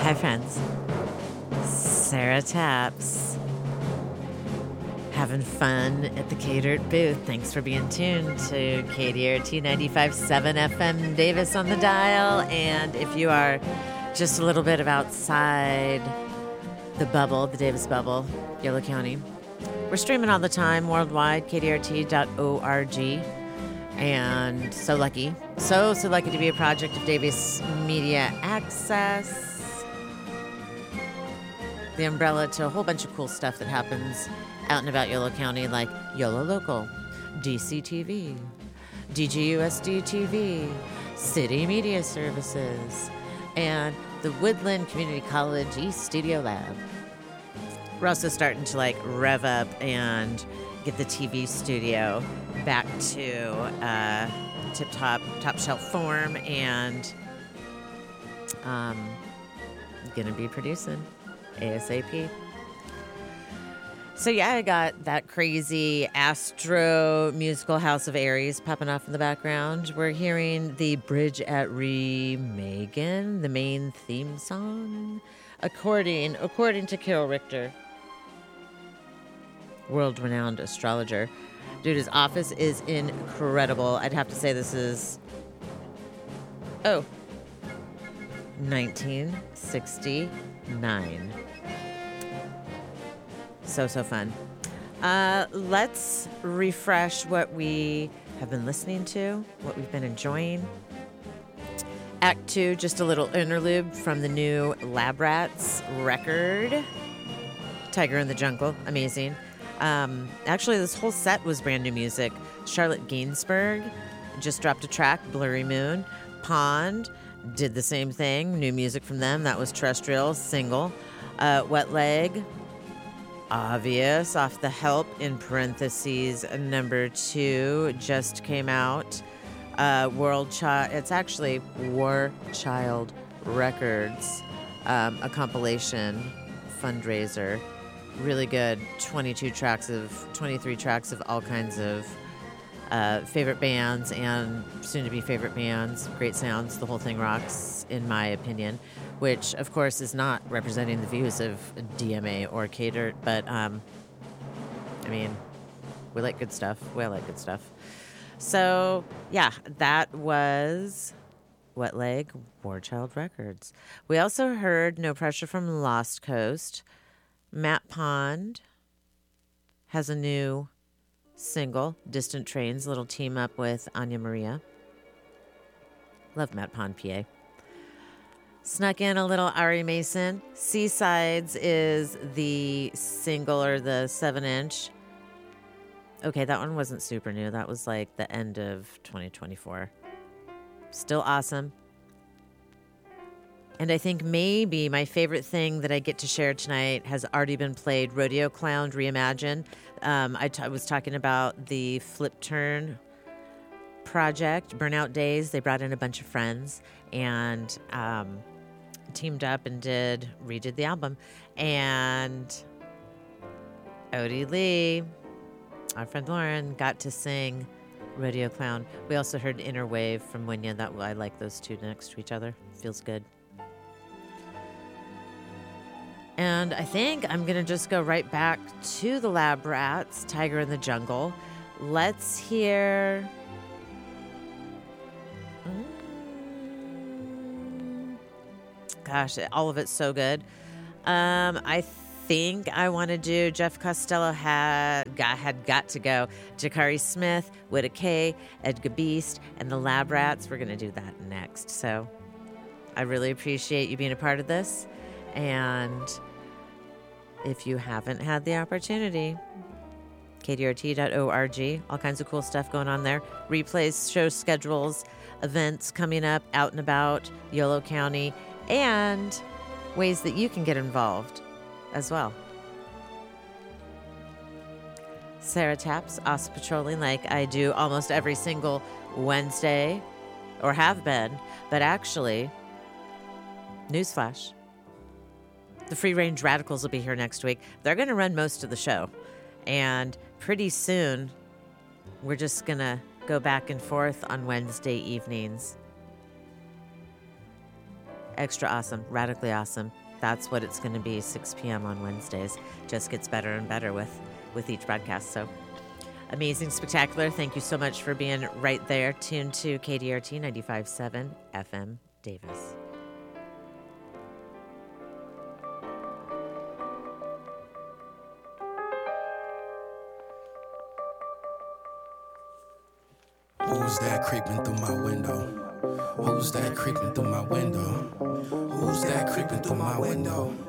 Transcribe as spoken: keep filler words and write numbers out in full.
Hi, friends. Sarah Taps. Having fun at the K-Dirt booth. Thanks for being tuned to K D R T ninety-five point seven F M Davis on the dial. And if you are just a little bit of outside the bubble, the Davis bubble, Yolo County, we're streaming all the time worldwide, K D R T dot org. And so lucky, so, so lucky to be a project of Davis Media Access. The umbrella to a whole bunch of cool stuff that happens out and about Yolo County, like Yolo Local, D C T V, D G U S D T V, City Media Services, and the Woodland Community College East Studio Lab. We're also starting to like rev up and get the T V studio back to uh, tip-top, top-shelf form, and um, gonna be producing ASAP. So yeah, I got that crazy Astro musical House of Aries popping off in the background. We're hearing the Bridge at Remagen, the main theme song, according according to Carol Richter, world-renowned astrologer. Dude, his office is incredible. I'd have to say this is, oh, nineteen sixty-nine. So, so fun. Uh, let's refresh what we have been listening to, what we've been enjoying. Act two, just a little interlude from the new Lab Rats record. Tiger in the Jungle, amazing. Um, actually, this whole set was brand new music. Charlotte Gainsbourg just dropped a track, Blurry Moon. Pond did the same thing, new music from them. That was Terrestrial, single. Uh, Wet Leg, Obvious, off the Help, in parentheses, number two, just came out. Uh, World Child, it's actually War Child Records, um, a compilation fundraiser. Really good. twenty-two tracks of, twenty-three tracks of all kinds of uh, favorite bands and soon-to-be favorite bands. Great sounds. The whole thing rocks, in my opinion, which, of course, is not representing the views of D M A or K-Dirt, but, um, I mean, we like good stuff. We like good stuff. So, yeah, that was Wet Leg, War Child Records. We also heard No Pressure from Lost Coast. Matt Pond has a new single, Distant Trains, little team up with Anya Maria. Love Matt Pond, P A. Snuck in a little Ari Mason. Seasides is the single, or the seven inch. Okay, that one wasn't super new. That was like the end of twenty twenty-four. Still awesome. And I think maybe my favorite thing that I get to share tonight has already been played, Rodeo Clown Reimagined. Um, I, t- I was talking about the Flip Turn project, Burnout Days. They brought in a bunch of friends and um, teamed up and did redid the album. And Odie Lee, our friend Lauren, got to sing Rodeo Clown. We also heard Inner Wave from Winya. That I like those two next to each other. Feels good. And I think I'm going to just go right back to the Lab Rats, Tiger in the Jungle. Let's hear... Gosh, all of it's so good. Um, I think I want to do Jeff Costello had got, had got to go. Jakari Smith, Witta K, Edgar Beast, and the Lab Rats. We're going to do that next. So I really appreciate you being a part of this. And if you haven't had the opportunity, K D R T dot org, all kinds of cool stuff going on there. Replays, show schedules, events coming up out and about Yolo County, and ways that you can get involved as well. Sarah Taps, Os Patrolling, like I do almost every single Wednesday, or have been, but actually, newsflash, the Free Range Radicals will be here next week. They're going to run most of the show. And pretty soon, we're just going to go back and forth on Wednesday evenings. Extra awesome, radically awesome. That's what it's going to be, six p.m. on Wednesdays. Just gets better and better with, with each broadcast. So amazing, spectacular. Thank you so much for being right there, tuned to K D R T ninety-five point seven F M Davis. Who's that creeping through my window? Who's that creeping through my window? Who's that creeping through my window?